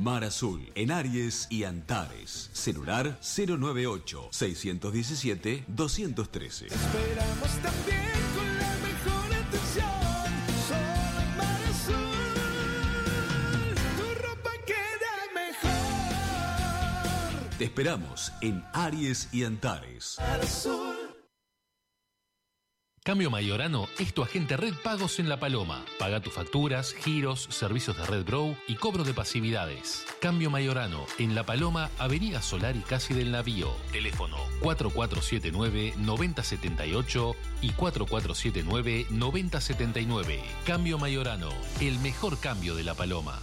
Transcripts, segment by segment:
Mar Azul, en Aries y Antares. Celular 098-617-213. Esperamos también con la mejor atención. Solo Mar Azul, tu ropa queda mejor. Te esperamos en Aries y Antares. Mar Azul. Cambio Mayorano es tu agente Red Pagos en La Paloma. Paga tus facturas, giros, servicios de Red Grow y cobro de pasividades. Cambio Mayorano en La Paloma, Avenida Solari casi del Navío. Teléfono 4479-9078 y 4479-9079. Cambio Mayorano, el mejor cambio de La Paloma.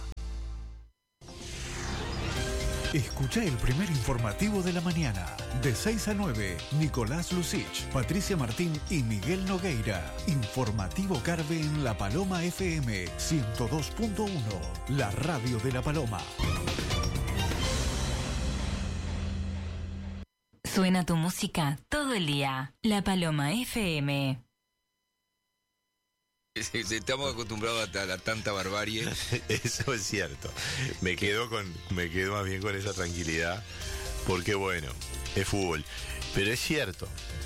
Escucha el primer informativo de la mañana. De 6 a 9, Nicolás Lucich, Patricia Martín y Miguel Nogueira. Informativo Carve en La Paloma FM 102.1, la radio de La Paloma. Suena tu música todo el día. La Paloma FM. Estamos acostumbrados a tanta barbarie. Eso es cierto. Me quedo más bien con esa tranquilidad, porque bueno, es fútbol. Pero es cierto,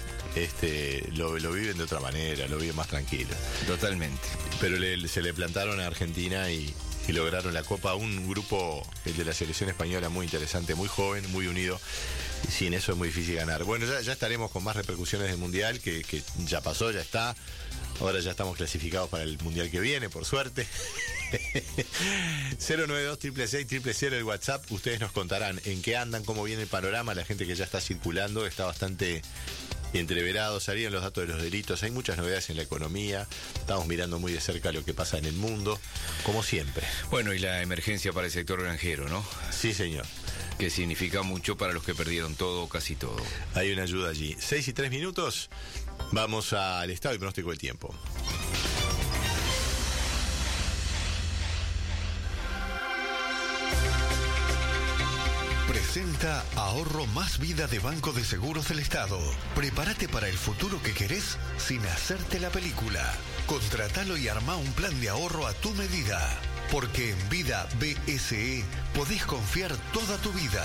lo viven de otra manera, lo viven más tranquilo. Totalmente. Pero se le plantaron a Argentina y lograron la Copa. Un grupo, el de la selección española, muy interesante, muy joven, muy unido. Sin eso es muy difícil ganar. Bueno, ya estaremos con más repercusiones del Mundial, que ya pasó, ya está. Ahora ya estamos clasificados para el Mundial que viene, por suerte. 092-666-000 el WhatsApp. Ustedes nos contarán en qué andan, cómo viene el panorama. La gente que ya está circulando está bastante entreverado. Salieron los datos de los delitos. Hay muchas novedades en la economía. Estamos mirando muy de cerca lo que pasa en el mundo, como siempre. Bueno, y la emergencia para el sector granjero, ¿no? Sí, señor. Que significa mucho para los que perdieron todo, casi todo. Hay una ayuda allí. 6:03. Vamos al estado y pronóstico del tiempo. Presenta Ahorro Más Vida de Banco de Seguros del Estado. Prepárate para el futuro que querés sin hacerte la película. Contratalo y armá un plan de ahorro a tu medida. Porque en Vida BSE podés confiar toda tu vida.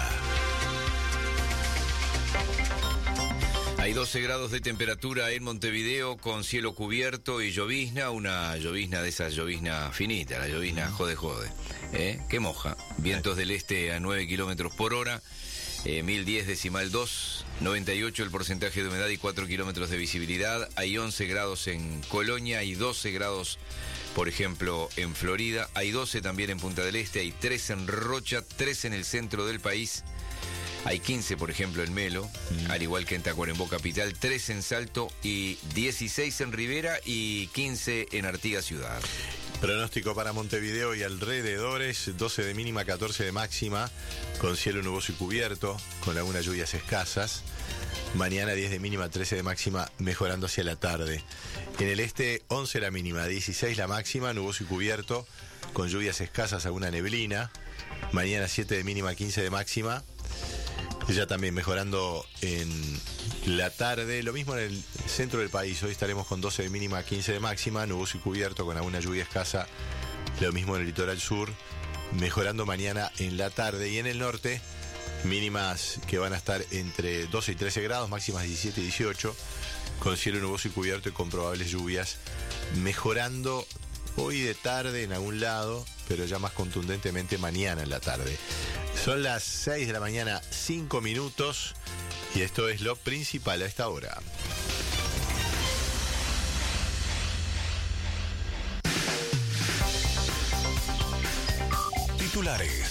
Hay 12 grados de temperatura en Montevideo con cielo cubierto y llovizna, una llovizna de esas llovizna finita, la llovizna jode, que moja. Vientos del este a 9 kilómetros por hora, 1010,2, 98 el porcentaje de humedad y 4 kilómetros de visibilidad. Hay 11 grados en Colonia, hay 12 grados, por ejemplo, en Florida, hay 12 también en Punta del Este, hay 3 en Rocha, 3 en el centro del país. Hay 15, por ejemplo, en Melo, al igual que en Tacuarembó Capital, 3 en Salto y 16 en Rivera y 15 en Artigas Ciudad. Pronóstico para Montevideo y alrededores, 12 de mínima, 14 de máxima, con cielo nuboso y cubierto, con algunas lluvias escasas. Mañana 10 de mínima, 13 de máxima, mejorando hacia la tarde. En el este, 11 la mínima, 16 la máxima, nuboso y cubierto, con lluvias escasas, alguna neblina. Mañana 7 de mínima, 15 de máxima. Ya también mejorando en la tarde, lo mismo en el centro del país. Hoy estaremos con 12 de mínima, 15 de máxima, nuboso y cubierto con alguna lluvia escasa. Lo mismo en el litoral sur, mejorando mañana en la tarde. Y en el norte, mínimas que van a estar entre 12 y 13 grados, máximas 17 y 18, con cielo nuboso y cubierto y con probables lluvias. Mejorando hoy de tarde en algún lado, pero ya más contundentemente mañana en la tarde. Son las 6 de la mañana, 5 minutos, y esto es lo principal a esta hora. Titulares.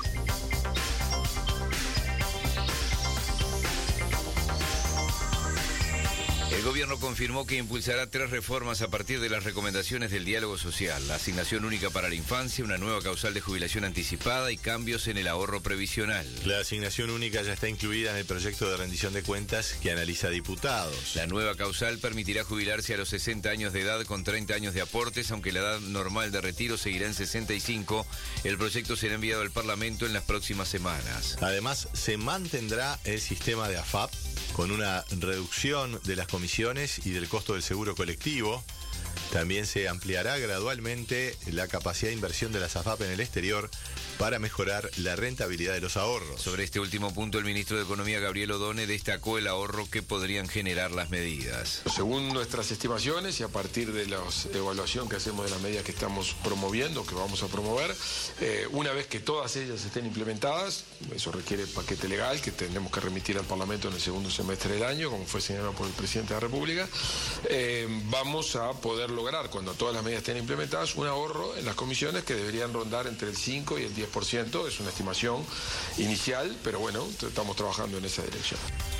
El gobierno confirmó que impulsará 3 reformas a partir de las recomendaciones del diálogo social: la asignación única para la infancia, una nueva causal de jubilación anticipada y cambios en el ahorro previsional. La asignación única ya está incluida en el proyecto de rendición de cuentas que analiza diputados. La nueva causal permitirá jubilarse a los 60 años de edad con 30 años de aportes, aunque la edad normal de retiro seguirá en 65. El proyecto será enviado al Parlamento en las próximas semanas. Además, se mantendrá el sistema de AFAP con una reducción de las comisiones y del costo del seguro colectivo. También se ampliará gradualmente la capacidad de inversión de las AFAP en el exterior para mejorar la rentabilidad de los ahorros. Sobre este último punto, el ministro de Economía, Gabriel Odone, destacó el ahorro que podrían generar las medidas. Según nuestras estimaciones y a partir de la evaluación que hacemos de las medidas que estamos promoviendo, que vamos a promover, una vez que todas ellas estén implementadas, eso requiere paquete legal que tendremos que remitir al Parlamento en el segundo semestre del año, como fue señalado por el presidente de la República, vamos a poder lograr, cuando todas las medidas estén implementadas, un ahorro en las comisiones que deberían rondar entre el 5 y el 10%. Es una estimación inicial, pero bueno, estamos trabajando en esa dirección.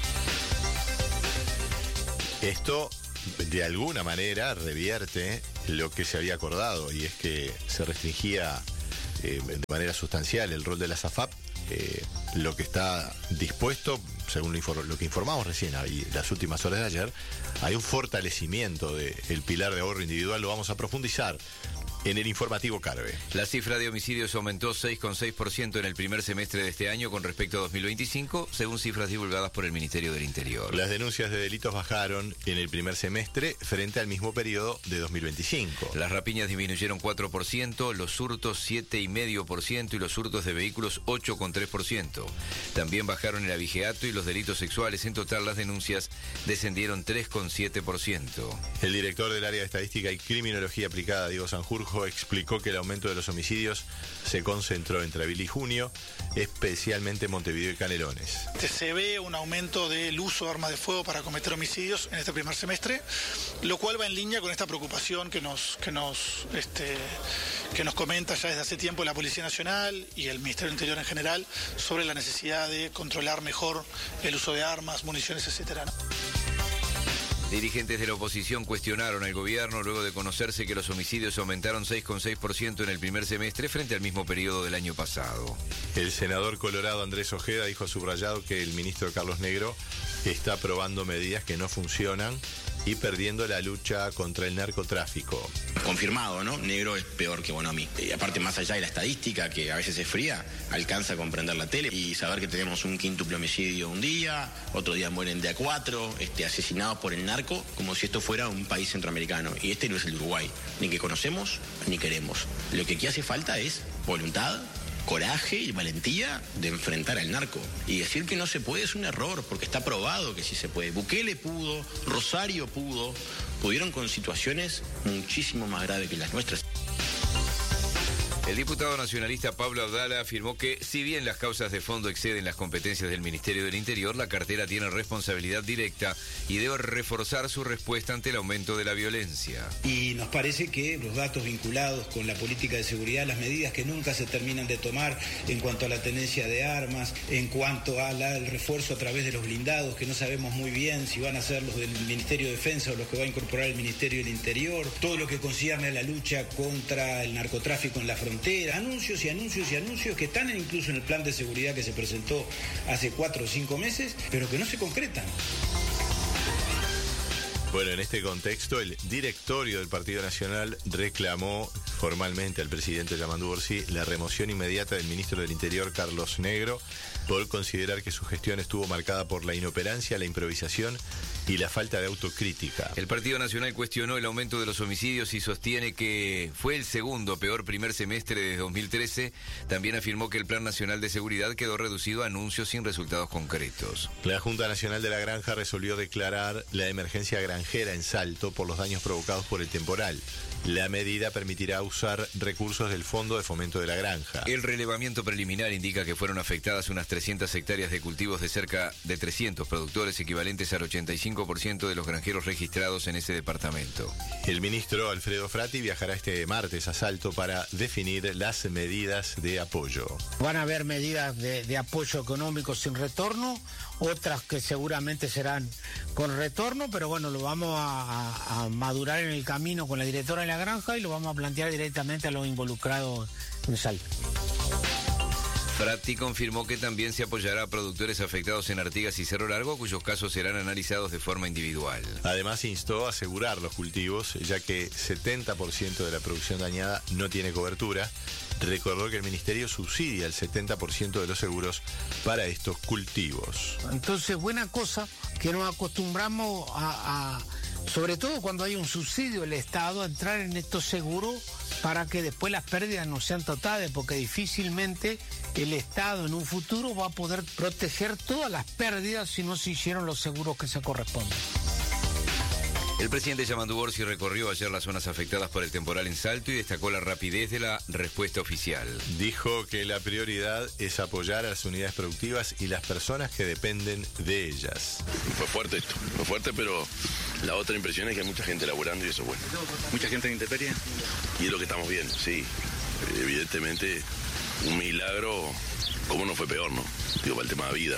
Esto, de alguna manera, revierte lo que se había acordado, y es que se restringía de manera sustancial el rol de las AFAP. Lo que está dispuesto, según lo que informamos recién y las últimas horas de ayer, hay un fortalecimiento del pilar de ahorro individual. Lo vamos a profundizar en el informativo Carve. La cifra de homicidios aumentó 6,6% en el primer semestre de este año con respecto a 2025, según cifras divulgadas por el Ministerio del Interior. Las denuncias de delitos bajaron en el primer semestre frente al mismo periodo de 2025. Las rapiñas disminuyeron 4%, los hurtos 7,5% y los hurtos de vehículos 8,3%. También bajaron el abigeato y los delitos sexuales. En total, las denuncias descendieron 3,7%. El director del área de estadística y criminología aplicada, Diego Sanjurjo, explicó que el aumento de los homicidios se concentró entre abril y junio, especialmente en Montevideo y Canelones. Se ve un aumento del uso de armas de fuego para cometer homicidios en este primer semestre, lo cual va en línea con esta preocupación que nos comenta ya desde hace tiempo la Policía Nacional y el Ministerio del Interior en general sobre la necesidad de controlar mejor el uso de armas, municiones, etcétera, ¿no? Dirigentes de la oposición cuestionaron al gobierno luego de conocerse que los homicidios aumentaron 6,6% en el primer semestre frente al mismo periodo del año pasado. El senador colorado Andrés Ojeda dijo subrayado que el ministro Carlos Negro está aprobando medidas que no funcionan y perdiendo la lucha contra el narcotráfico. Confirmado, ¿no? Negro es peor que Bonomi. Y aparte, más allá de la estadística, que a veces es fría, alcanza a comprender la tele y saber que tenemos un quíntuple homicidio un día, otro día mueren de a 4, asesinados por el narco, como si esto fuera un país centroamericano. Y este no es el Uruguay, ni que conocemos ni queremos. Lo que aquí hace falta es voluntad, coraje y valentía de enfrentar al narco. Y decir que no se puede es un error, porque está probado que sí se puede. Bukele pudo, Rosario pudo, pudieron con situaciones muchísimo más graves que las nuestras. El diputado nacionalista Pablo Abdala afirmó que, si bien las causas de fondo exceden las competencias del Ministerio del Interior, la cartera tiene responsabilidad directa y debe reforzar su respuesta ante el aumento de la violencia. Y nos parece que los datos vinculados con la política de seguridad, las medidas que nunca se terminan de tomar en cuanto a la tenencia de armas, en cuanto al refuerzo a través de los blindados, que no sabemos muy bien si van a ser los del Ministerio de Defensa o los que va a incorporar el Ministerio del Interior, todo lo que concierne a la lucha contra el narcotráfico en la frontera, anuncios y anuncios y anuncios que están incluso en el plan de seguridad que se presentó hace 4 o 5 meses, pero que no se concretan. Bueno, en este contexto, el directorio del Partido Nacional reclamó formalmente al presidente Yamandu Orsi la remoción inmediata del ministro del Interior, Carlos Negro, por considerar que su gestión estuvo marcada por la inoperancia, la improvisación y la falta de autocrítica. El Partido Nacional cuestionó el aumento de los homicidios y sostiene que fue el segundo peor primer semestre de 2013. También afirmó que el Plan Nacional de Seguridad quedó reducido a anuncios sin resultados concretos. La Junta Nacional de la Granja resolvió declarar la emergencia granjera en Salto por los daños provocados por el temporal. La medida permitirá usar recursos del Fondo de Fomento de la Granja. El relevamiento preliminar indica que fueron afectadas unas 300 hectáreas de cultivos de cerca de 300 productores, equivalentes al 85% de los granjeros registrados en ese departamento. El ministro Alfredo Frati viajará este martes a Salto para definir las medidas de apoyo. Van a haber medidas de apoyo económico sin retorno, otras que seguramente serán con retorno, pero bueno, lo vamos a madurar en el camino con la directora de la granja y lo vamos a plantear directamente a los involucrados en Salto. Frati confirmó que también se apoyará a productores afectados en Artigas y Cerro Largo, cuyos casos serán analizados de forma individual. Además, instó a asegurar los cultivos, ya que 70% de la producción dañada no tiene cobertura. Recordó que el Ministerio subsidia el 70% de los seguros para estos cultivos. Entonces, buena cosa que nos acostumbramos a sobre todo cuando hay un subsidio del Estado, entrar en estos seguros para que después las pérdidas no sean totales, porque difícilmente el Estado en un futuro va a poder proteger todas las pérdidas si no se hicieron los seguros que se corresponden. El presidente Yamandu Orsi recorrió ayer las zonas afectadas por el temporal en Salto y destacó la rapidez de la respuesta oficial. Dijo que la prioridad es apoyar a las unidades productivas y las personas que dependen de ellas. Fue fuerte esto, fue fuerte, pero la otra impresión es que hay mucha gente laburando y eso es bueno. ¿Mucha gente en intemperie? Y es lo que estamos viendo, sí. Evidentemente, un milagro, ¿cómo no fue peor, no? Digo, para el tema de vida.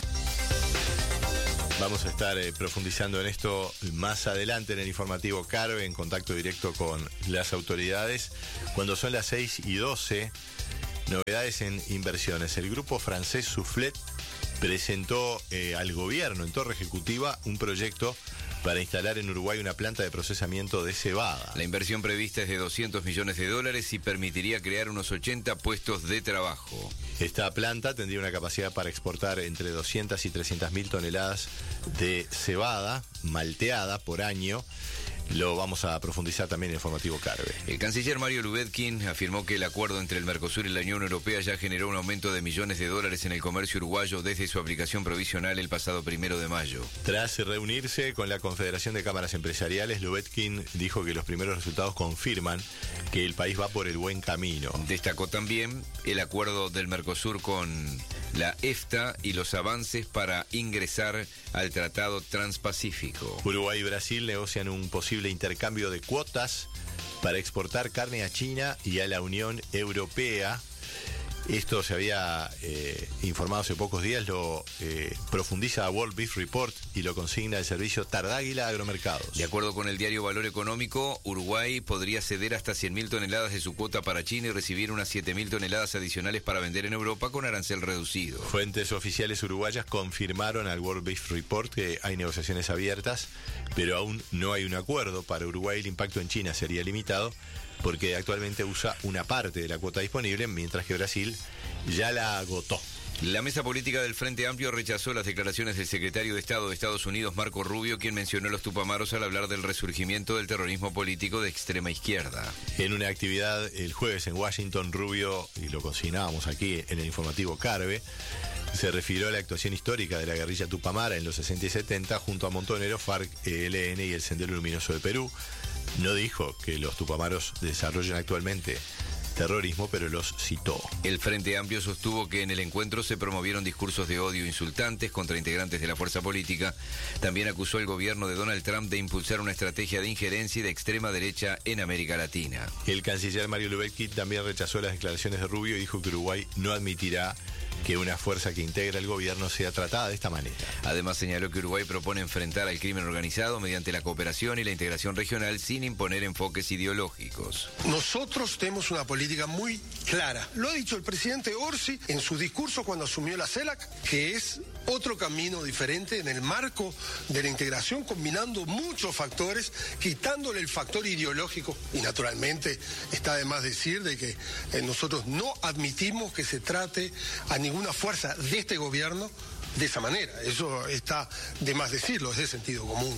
Vamos a estar profundizando en esto más adelante en el informativo Carve, en contacto directo con las autoridades. Cuando son las 6:12, novedades en inversiones. El grupo francés Soufflet presentó al gobierno en Torre Ejecutiva un proyecto para instalar en Uruguay una planta de procesamiento de cebada. La inversión prevista es de $200 millones y permitiría crear unos 80 puestos de trabajo. Esta planta tendría una capacidad para exportar entre 200 y 300 mil toneladas de cebada malteada por año. Lo vamos a profundizar también en el informativo Carve. El canciller Mario Lubetkin afirmó que el acuerdo entre el Mercosur y la Unión Europea ya generó un aumento de millones de dólares en el comercio uruguayo desde su aplicación provisional el pasado 1 de mayo. Tras reunirse con la Confederación de Cámaras Empresariales, Lubetkin dijo que los primeros resultados confirman que el país va por el buen camino. Destacó también el acuerdo del Mercosur con la EFTA y los avances para ingresar al Tratado Transpacífico. Uruguay y Brasil negocian un posible intercambio de cuotas para exportar carne a China y a la Unión Europea. Esto se había informado hace pocos días, lo profundiza World Beef Report y lo consigna el servicio Tardáguila Agromercados. De acuerdo con el diario Valor Económico, Uruguay podría ceder hasta 100.000 toneladas de su cuota para China y recibir unas 7.000 toneladas adicionales para vender en Europa con arancel reducido. Fuentes oficiales uruguayas confirmaron al World Beef Report que hay negociaciones abiertas, pero aún no hay un acuerdo. Para Uruguay el impacto en China sería limitado, porque actualmente usa una parte de la cuota disponible, mientras que Brasil ya la agotó. La mesa política del Frente Amplio rechazó las declaraciones del secretario de Estado de Estados Unidos, Marco Rubio, quien mencionó a los tupamaros al hablar del resurgimiento del terrorismo político de extrema izquierda. En una actividad el jueves en Washington, Rubio, y lo consignábamos aquí en el informativo Carve, se refirió a la actuación histórica de la guerrilla tupamara en los 60 y 70 junto a Montoneros, FARC, ELN y el Sendero Luminoso de Perú. No dijo que los tupamaros desarrollen actualmente terrorismo, pero los citó. El Frente Amplio sostuvo que en el encuentro se promovieron discursos de odio insultantes contra integrantes de la fuerza política. También acusó al gobierno de Donald Trump de impulsar una estrategia de injerencia y de extrema derecha en América Latina. El canciller Mario Lubetkin también rechazó las declaraciones de Rubio y dijo que Uruguay no admitirá que una fuerza que integra el gobierno sea tratada de esta manera. Además señaló que Uruguay propone enfrentar al crimen organizado mediante la cooperación y la integración regional sin imponer enfoques ideológicos. Nosotros tenemos una política muy clara. Lo ha dicho el presidente Orsi en su discurso cuando asumió la CELAC, que es otro camino diferente en el marco de la integración, combinando muchos factores, quitándole el factor ideológico. Y naturalmente está de más decir de que nosotros no admitimos que se trate a ninguna fuerza de este gobierno de esa manera. Eso está de más decirlo, es de sentido común.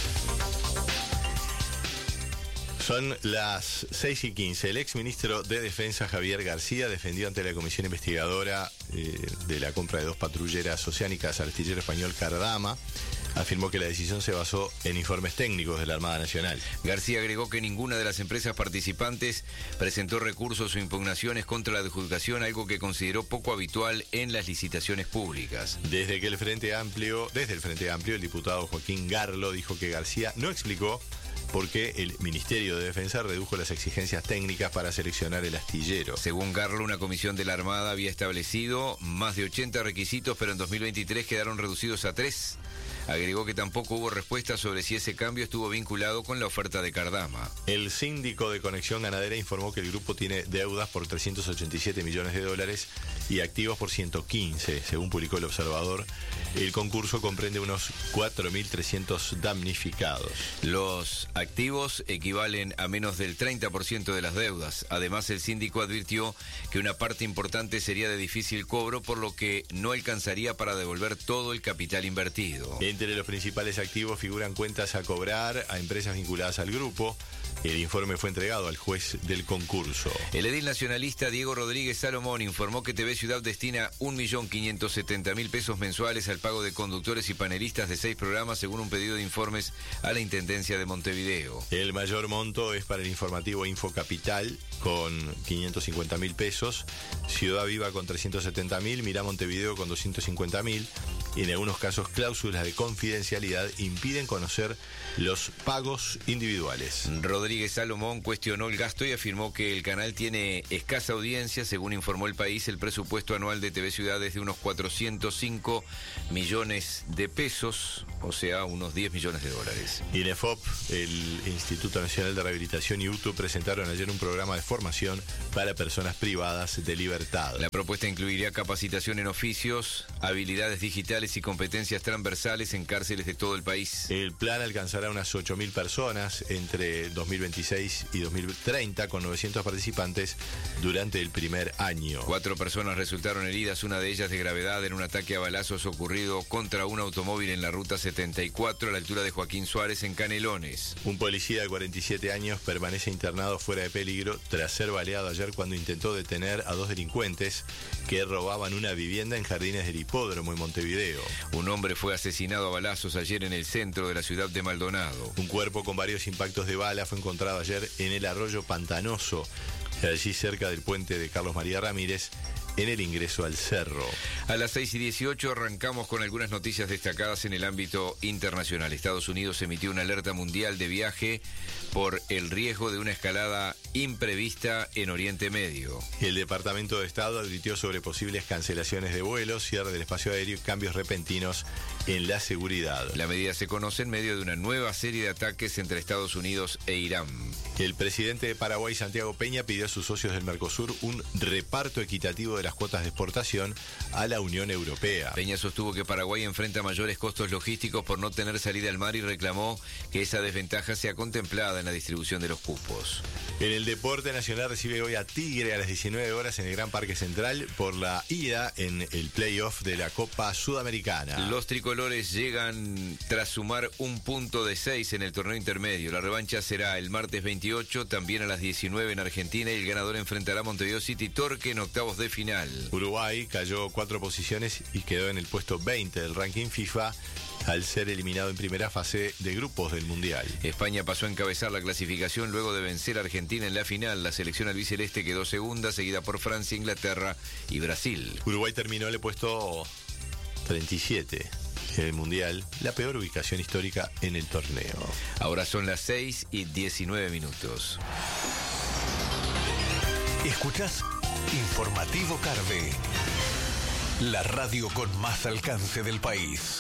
Son las 6:15. El exministro de Defensa, Javier García, defendió ante la comisión investigadora de la compra de 2 patrulleras oceánicas al astillero español Cardama. Afirmó que la decisión se basó en informes técnicos de la Armada Nacional. García agregó que ninguna de las empresas participantes presentó recursos o impugnaciones contra la adjudicación, algo que consideró poco habitual en las licitaciones públicas. Desde el Frente Amplio, el diputado Joaquín Garlo dijo que García no explicó por qué el Ministerio de Defensa redujo las exigencias técnicas para seleccionar el astillero. Según Garlo, una comisión de la Armada había establecido más de 80 requisitos, pero en 2023 quedaron reducidos a 3. Agregó que tampoco hubo respuesta sobre si ese cambio estuvo vinculado con la oferta de Cardama. El síndico de Conexión Ganadera informó que el grupo tiene deudas por $387 millones y activos por 115, según publicó el Observador. El concurso comprende unos 4.300 damnificados. Los activos equivalen a menos del 30% de las deudas. Además, el síndico advirtió que una parte importante sería de difícil cobro, por lo que no alcanzaría para devolver todo el capital invertido. Montevideo. Entre los principales activos figuran cuentas a cobrar a empresas vinculadas al grupo. El informe fue entregado al juez del concurso. El edil nacionalista Diego Rodríguez Salomón informó que TV Ciudad destina 1.570.000 pesos mensuales al pago de conductores y panelistas de 6 programas según un pedido de informes a la Intendencia de Montevideo. El mayor monto es para el informativo Infocapital con 550.000 pesos, Ciudad Viva con 370.000, Mirá Montevideo con 250.000 y en algunos casos cláusulas de confidencialidad impiden conocer los pagos individuales. Rodríguez Salomón cuestionó el gasto y afirmó que el canal tiene escasa audiencia. Según informó El País, el presupuesto anual de TV Ciudad es de unos 405 millones de pesos, o sea, unos 10 millones de dólares. INEFOP, el Instituto Nacional de Rehabilitación y UTU presentaron ayer un programa de formación para personas privadas de libertad. La propuesta incluiría capacitación en oficios, habilidades digitales y competencias transversales en cárceles de todo el país. El plan alcanzará unas 8.000 personas entre 2026 y 2030 con 900 participantes durante el primer año. 4 personas resultaron heridas, una de ellas de gravedad, en un ataque a balazos ocurrido contra un automóvil en la ruta 74 a la altura de Joaquín Suárez en Canelones. Un policía de 47 años permanece internado fuera de peligro tras ser baleado ayer cuando intentó detener a 2 delincuentes que robaban una vivienda en Jardines del Hipódromo en Montevideo. Un hombre fue asesinado a balazos ayer en el centro de la ciudad de Maldonado. Un cuerpo con varios impactos de bala fue encontrado ayer en el arroyo Pantanoso, allí cerca del puente de Carlos María Ramírez, en el ingreso al cerro. A las 6:18 arrancamos con algunas noticias destacadas en el ámbito internacional. Estados Unidos emitió una alerta mundial de viaje por el riesgo de una escalada imprevista en Oriente Medio. El Departamento de Estado advirtió sobre posibles cancelaciones de vuelos, cierre del espacio aéreo y cambios repentinos en la seguridad. La medida se conoce en medio de una nueva serie de ataques entre Estados Unidos e Irán. El presidente de Paraguay, Santiago Peña, pidió a sus socios del Mercosur un reparto equitativo de las cuotas de exportación a la Unión Europea. Peña sostuvo que Paraguay enfrenta mayores costos logísticos por no tener salida al mar y reclamó que esa desventaja sea contemplada en la distribución de los cupos. En el deporte nacional recibe hoy a Tigre a las 19 horas en el Gran Parque Central por la ida en el playoff de la Copa Sudamericana. Los tricolores llegan tras sumar un punto de 6 en el torneo intermedio. La revancha será el martes 28, también a las 19 en Argentina, y el ganador enfrentará a Montevideo City Torque en octavos de final. Uruguay cayó 4 posiciones y quedó en el puesto 20 del ranking FIFA al ser eliminado en primera fase de grupos del Mundial. España pasó a encabezar la clasificación luego de vencer a Argentina en la final. La selección albiceleste quedó segunda, seguida por Francia, Inglaterra y Brasil. Uruguay terminó en el puesto 37 en el Mundial, la peor ubicación histórica en el torneo. Ahora son las 6:19. Escuchás Informativo Carve, la radio con más alcance del país.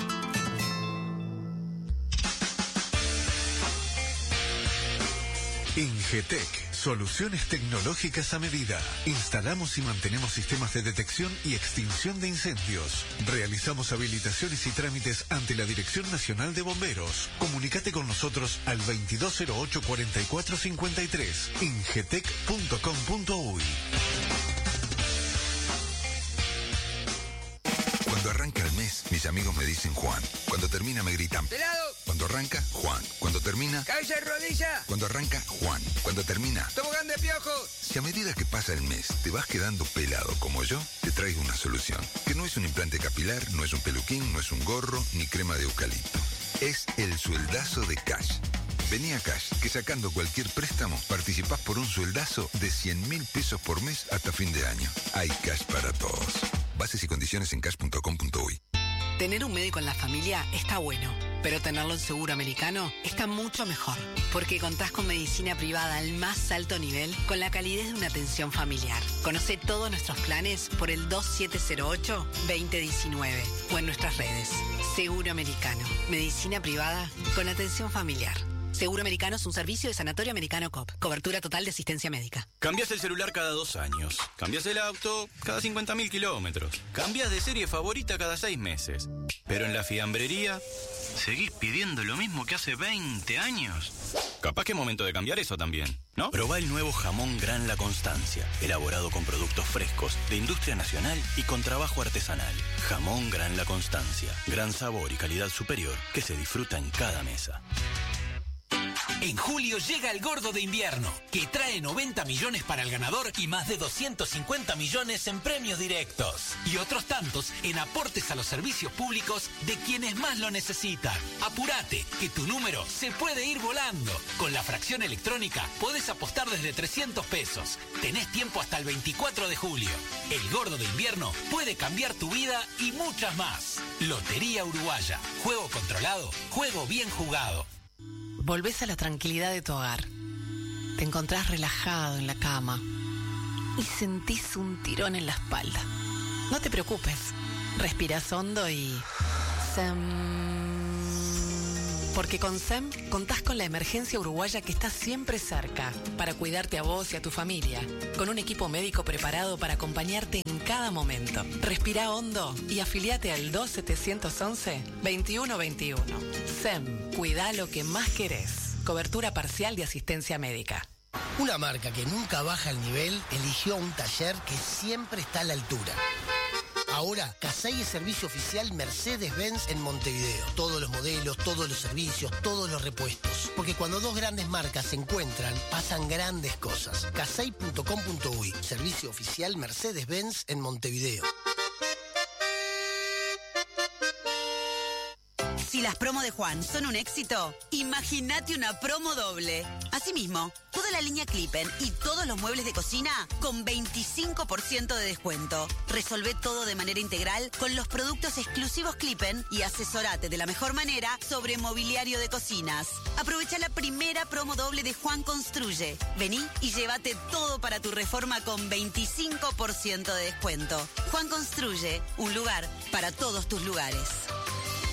Ingetec, soluciones tecnológicas a medida. Instalamos y mantenemos sistemas de detección y extinción de incendios. Realizamos habilitaciones y trámites ante la Dirección Nacional de Bomberos. Comunícate con nosotros al 2208-4453, ingetec.com.uy. Cuando arranca el mes, mis amigos me dicen Juan. Cuando termina me gritan ¡Pelado! Cuando arranca, Juan. Cuando termina... ¡Cabeza de rodilla! Cuando arranca, Juan. Cuando termina... ¡Tobogán de piojos! Si a medida que pasa el mes te vas quedando pelado como yo, te traigo una solución. Que no es un implante capilar, no es un peluquín, no es un gorro, ni crema de eucalipto. Es el sueldazo de Cash. Vení a Cash, que sacando cualquier préstamo, participás por un sueldazo de 100.000 pesos por mes hasta fin de año. Hay Cash para todos. Bases y condiciones en cash.com.uy. Tener un médico en la familia está bueno, pero tenerlo en Seguro Americano está mucho mejor, porque contás con medicina privada al más alto nivel, con la calidez de una atención familiar. Conoce todos nuestros planes por el 2708-2019 o en nuestras redes. Seguro Americano, medicina privada con atención familiar. Seguro Americano es un servicio de Sanatorio Americano Coop. Cobertura total de asistencia médica. Cambias el celular cada 2 años. Cambias el auto cada 50.000 kilómetros. Cambias de serie favorita cada 6 meses. Pero en la fiambrería, ¿seguís pidiendo lo mismo que hace 20 años? Capaz que es momento de cambiar eso también, ¿no? Probá el nuevo jamón Gran La Constancia, elaborado con productos frescos, de industria nacional y con trabajo artesanal. Jamón Gran La Constancia, gran sabor y calidad superior que se disfruta en cada mesa. En julio llega el Gordo de Invierno, que trae 90 millones para el ganador y más de 250 millones en premios directos. Y otros tantos en aportes a los servicios públicos de quienes más lo necesitan. Apúrate, que tu número se puede ir volando. Con la fracción electrónica podés apostar desde 300 pesos. Tenés tiempo hasta el 24 de julio. El Gordo de Invierno puede cambiar tu vida y muchas más. Lotería Uruguaya. Juego controlado, juego bien jugado. Volvés a la tranquilidad de tu hogar. Te encontrás relajado en la cama y sentís un tirón en la espalda. No te preocupes. Respirás hondo y... Porque con SEM contás con la emergencia uruguaya que está siempre cerca para cuidarte a vos y a tu familia, con un equipo médico preparado para acompañarte en cada momento. Respirá hondo y afiliate al 2711-2121. SEM, cuidá lo que más querés. Cobertura parcial de asistencia médica. Una marca que nunca baja el nivel eligió un taller que siempre está a la altura. Ahora, Casey es servicio oficial Mercedes-Benz en Montevideo. Todos los modelos, todos los servicios, todos los repuestos. Porque cuando dos grandes marcas se encuentran, pasan grandes cosas. Casey.com.uy, servicio oficial Mercedes-Benz en Montevideo. Si las promos de Juan son un éxito, imagínate una promo doble. Asimismo, toda la línea Clippen y todos los muebles de cocina con 25% de descuento. Resolvé todo de manera integral con los productos exclusivos Clippen y asesorate de la mejor manera sobre mobiliario de cocinas. Aprovecha la primera promo doble de Juan Construye. Vení y llévate todo para tu reforma con 25% de descuento. Juan Construye, un lugar para todos tus lugares.